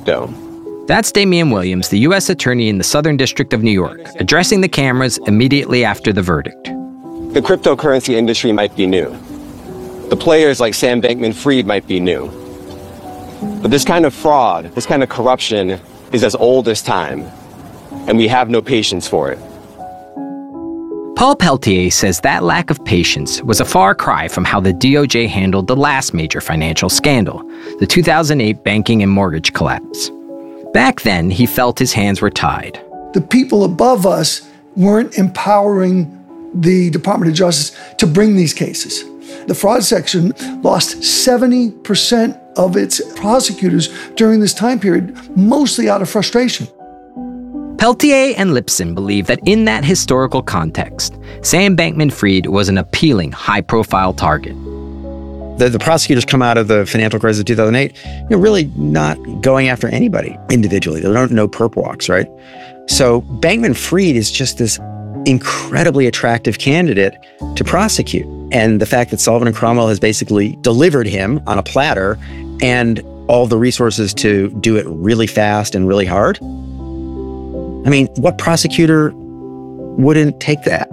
crypto. That's Damian Williams, the U.S. Attorney in the Southern District of New York, addressing the cameras immediately after the verdict. The cryptocurrency industry might be new. The players like Sam Bankman-Fried might be new. But this kind of fraud, this kind of corruption is as old as time, and we have no patience for it. Paul Peltier says that lack of patience was a far cry from how the DOJ handled the last major financial scandal, the 2008 banking and mortgage collapse. Back then, he felt his hands were tied. The people above us weren't empowering the Department of Justice to bring these cases. The fraud section lost 70% of its prosecutors during this time period, mostly out of frustration. Peltier and Lipson believe that in that historical context, Sam Bankman-Fried was an appealing, high-profile target. The prosecutors come out of the financial crisis of 2008, really not going after anybody individually. There are no perp walks, right? So Bankman-Fried is just this incredibly attractive candidate to prosecute. And the fact that Sullivan and Cromwell has basically delivered him on a platter and all the resources to do it really fast and really hard. I mean, what prosecutor wouldn't take that?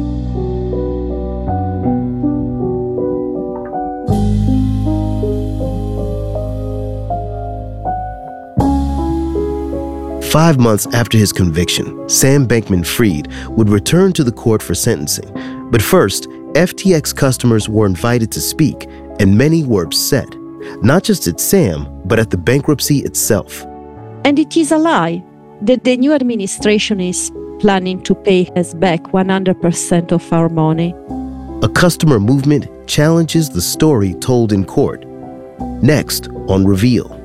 Five months after his conviction, Sam Bankman-Fried would return to the court for sentencing. But first, FTX customers were invited to speak, and many were upset, not just at Sam, but at the bankruptcy itself. And it is a lie that the new administration is planning to pay us back 100% of our money. A customer movement challenges the story told in court. Next on Reveal.